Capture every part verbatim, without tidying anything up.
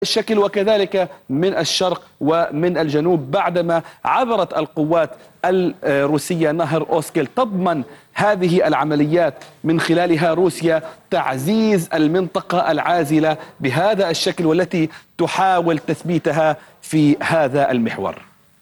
الشكل وكذلك من الشرق ومن الجنوب، بعدما عبرت القوات الروسية نهر أوسكيل. تضمن هذه العمليات من خلالها روسيا تعزيز المنطقة العازلة بهذا الشكل، والتي تحاول تثبيتها في هذا المحور.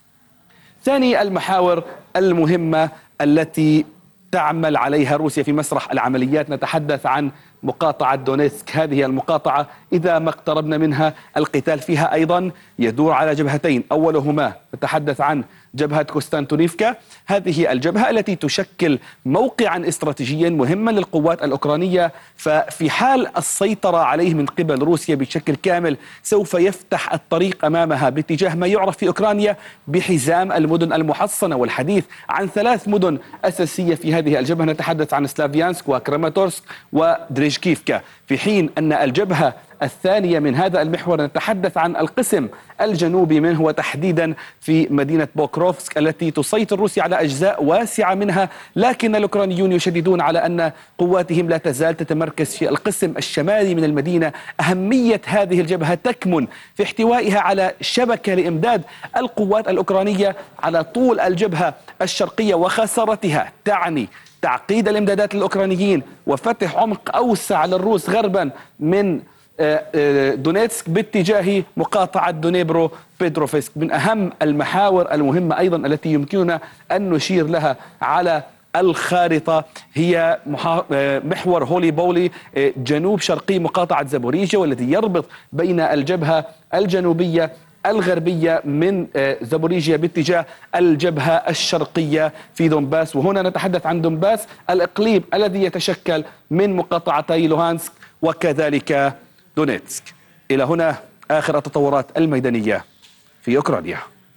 ثاني المحاور المهمة التي تعمل عليها روسيا في مسرح العمليات، نتحدث عن مقاطعة دونيتسك. هذه المقاطعة إذا ما اقتربنا منها القتال فيها أيضا يدور على جبهتين، أولهما نتحدث عن جبهة كوستانتونيفكا. هذه الجبهة التي تشكل موقعا استراتيجيا مهما للقوات الأوكرانية، ففي حال السيطرة عليه من قبل روسيا بشكل كامل سوف يفتح الطريق أمامها باتجاه ما يعرف في أوكرانيا بحزام المدن المحصنة. والحديث عن ثلاث مدن أساسية في هذه الجبهة، نتحدث عن سلافيانسك وكراماتورسك ودريشكيفكا، في حين أن الجبهة الثانية من هذا المحور نتحدث عن القسم الجنوبي منه، وتحديدا في مدينة بوكروفسك التي تسيطر روسيا على أجزاء واسعة منها، لكن الأوكرانيون يشددون على أن قواتهم لا تزال تتمركز في القسم الشمالي من المدينة. أهمية هذه الجبهة تكمن في احتوائها على شبكة لإمداد القوات الأوكرانية على طول الجبهة الشرقية، وخسارتها تعني تعقيد الامدادات للأوكرانيين وفتح عمق أوسع للروس غربا من دونيتسك باتجاه مقاطعة دونيبرو بيدروفسك. من أهم المحاور المهمة أيضا التي يمكننا أن نشير لها على الخارطة هي محور هولي بولي جنوب شرقي مقاطعة زابوريجيا، والذي يربط بين الجبهة الجنوبية الغربية من زابوريجيا باتجاه الجبهة الشرقية في دونباس. وهنا نتحدث عن دونباس الإقليم الذي يتشكل من مقاطعتي لوهانسك وكذلك دونيتسك. إلى هنا آخر التطورات الميدانية في أوكرانيا.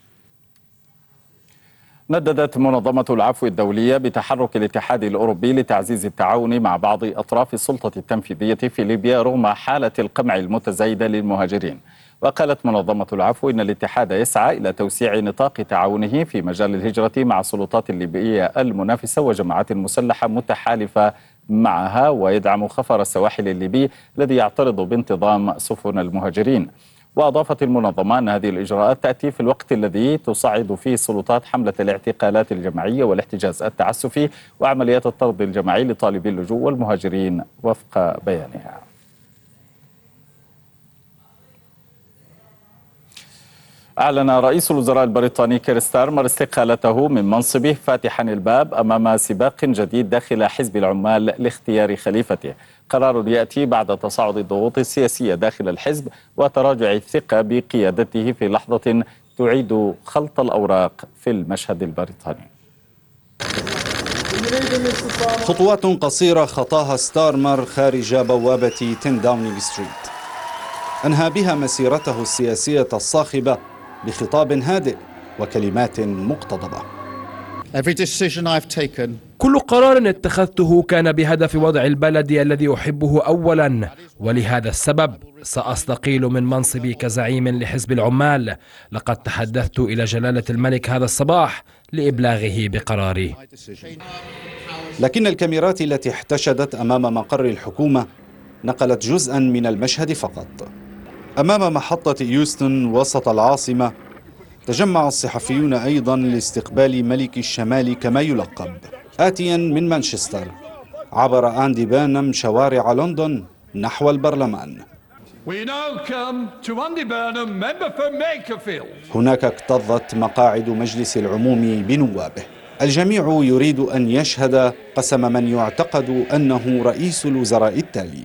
نددت منظمة العفو الدولية بتحرك الاتحاد الأوروبي لتعزيز التعاون مع بعض أطراف السلطة التنفيذية في ليبيا رغم حالة القمع المتزايدة للمهاجرين. وقالت منظمة العفو إن الاتحاد يسعى إلى توسيع نطاق تعاونه في مجال الهجرة مع السلطات الليبية المنافسة وجماعات مسلحة متحالفة معها، ويدعم خفر السواحل الليبي الذي يعترض بانتظام سفن المهاجرين. وأضافت المنظمة أن هذه الإجراءات تأتي في الوقت الذي تصعد فيه السلطات حملة الاعتقالات الجماعية والاحتجاز التعسفي وعمليات الطرد الجماعي لطالبي اللجوء والمهاجرين وفق بيانها. أعلن رئيس الوزراء البريطاني كير ستارمر استقالته من منصبه، فاتحا الباب أمام سباق جديد داخل حزب العمال لاختيار خليفته. قرار يأتي بعد تصاعد الضغوط السياسية داخل الحزب وتراجع الثقة بقيادته في لحظة تعيد خلط الأوراق في المشهد البريطاني. خطوات قصيرة خطاها ستارمر خارج بوابة عشرة داونينغ ستريت، أنهى بها مسيرته السياسية الصاخبة بخطاب هادئ وكلمات مقتضبة. كل قرار اتخذته كان بهدف وضع البلد الذي أحبه أولا، ولهذا السبب سأستقيل من منصبي كزعيم لحزب العمال. لقد تحدثت إلى جلالة الملك هذا الصباح لإبلاغه بقراري. لكن الكاميرات التي احتشدت أمام مقر الحكومة نقلت جزءا من المشهد فقط. أمام محطة يوستن وسط العاصمة تجمع الصحفيون أيضا لاستقبال ملك الشمال كما يلقب. آتيا من مانشستر عبر أندي بيرنام شوارع لندن نحو البرلمان. هناك اكتظت مقاعد مجلس العموم بنوابه. الجميع يريد أن يشهد قسم من يعتقد أنه رئيس الوزراء التالي.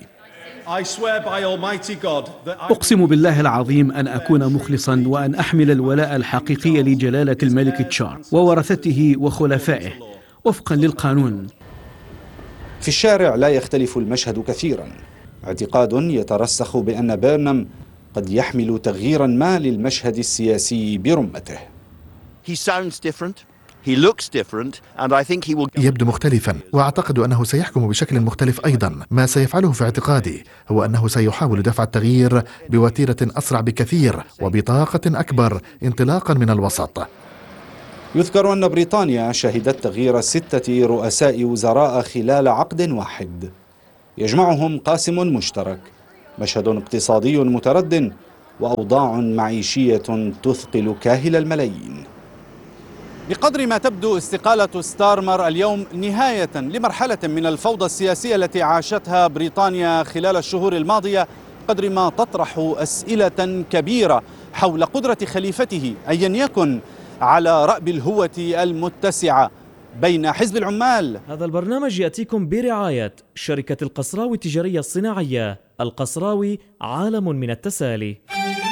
أقسم بالله العظيم أن أكون مخلصا وأن أحمل الولاء الحقيقي لجلالة الملك تشارلز وورثته وخلفائه وفقا للقانون. في الشارع لا يختلف المشهد كثيرا. اعتقاد يترسخ بأن بيرنام قد يحمل تغييرا ما للمشهد السياسي برمته. يبدو مختلفا، وأعتقد أنه سيحكم بشكل مختلف أيضا. ما سيفعله في اعتقادي هو أنه سيحاول دفع التغيير بوتيرة أسرع بكثير وبطاقة أكبر انطلاقا من الوسط. يذكر أن بريطانيا شهدت تغيير ستة رؤساء وزراء خلال عقد واحد يجمعهم قاسم مشترك، مشهد اقتصادي مترد وأوضاع معيشية تثقل كاهل الملايين. بقدر ما تبدو استقالة ستارمر اليوم نهاية لمرحلة من الفوضى السياسية التي عاشتها بريطانيا خلال الشهور الماضية، قدر ما تطرح أسئلة كبيرة حول قدرة خليفته أيا يكن على رأب الهوة المتسعة بين حزب العمال. هذا البرنامج يأتيكم برعاية شركة القصراوي التجارية الصناعية. القصراوي عالم من التسالي.